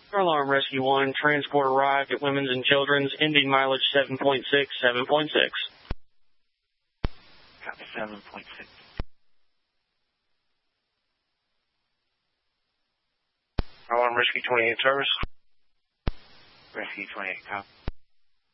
Fire Alarm Rescue 1, transport arrived at Women's and Children's, ending mileage 7.6, 7.6. Copy 7.6. Fire Alarm Rescue 28 service. Rescue 28, copy.